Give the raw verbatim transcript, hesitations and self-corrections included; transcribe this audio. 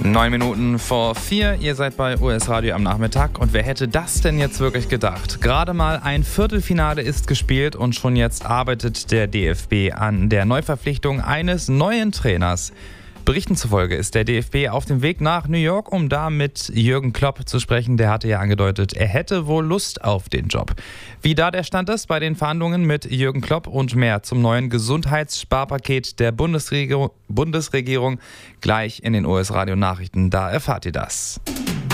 Neun Minuten vor vier, ihr seid bei U S Radio am Nachmittag und wer hätte das denn jetzt wirklich gedacht? Gerade mal ein Viertelfinale ist gespielt und schon jetzt arbeitet der D F B an der Neuverpflichtung eines neuen Trainers. Berichten zufolge ist der D F B auf dem Weg nach New York, um da mit Jürgen Klopp zu sprechen. Der hatte ja angedeutet, er hätte wohl Lust auf den Job. Wie da der Stand ist bei den Verhandlungen mit Jürgen Klopp und mehr zum neuen Gesundheitssparpaket der Bundesregierung, Bundesregierung gleich in den U S Radio Nachrichten. Da erfahrt ihr das.